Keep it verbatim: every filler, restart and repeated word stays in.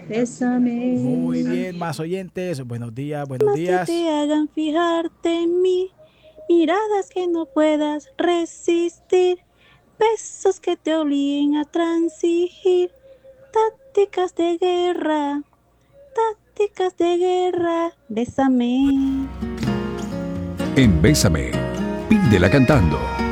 Bésame. Muy bien, más oyentes. Buenos días, buenos Más que días. te hagan fijarte en mí, miradas que no puedas resistir, besos que te obliguen a transigir, tácticas de guerra, tácticas de guerra, bésame. En Bésame, pídela cantando.